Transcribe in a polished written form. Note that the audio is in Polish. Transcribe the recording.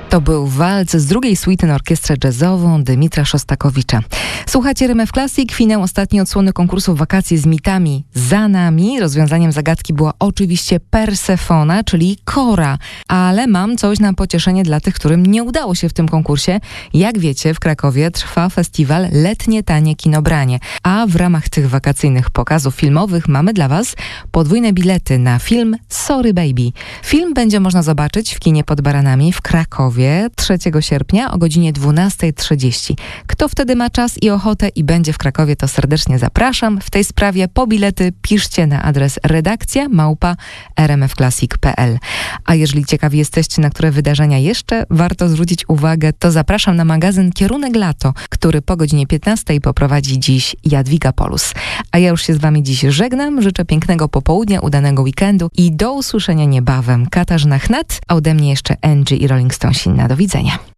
To był walc z drugiej suity na orkiestrę jazzową Dymitra Szostakowicza. Słuchacie RMF Classic. Finał ostatniej odsłony konkursu Wakacje z mitami za nami. Rozwiązaniem zagadki była oczywiście Persefona, czyli Kora. Ale mam coś na pocieszenie dla tych, którym nie udało się w tym konkursie. Jak wiecie, w Krakowie trwa festiwal Letnie Tanie Kinobranie. A w ramach tych wakacyjnych pokazów filmowych mamy dla Was podwójne bilety na film Sorry Baby. Film będzie można zobaczyć w kinie pod Baranami w Krakowie 3 sierpnia o godzinie 12:30. Kto wtedy ma czas i ochotę i będzie w Krakowie, to serdecznie zapraszam. W tej sprawie po bilety piszcie na adres redakcja@rmfclassic.pl. A jeżeli ciekawi jesteście, na które wydarzenia jeszcze warto zwrócić uwagę, to zapraszam na magazyn Kierunek Lato, który po godzinie 15 poprowadzi dziś Jadwiga Polus. A ja już się z Wami dziś żegnam. Życzę pięknego popołudnia, udanego weekendu i do usłyszenia niebawem. Katarzyna Chnat, a ode mnie jeszcze Angie i Rolling Stonesi. Do widzenia.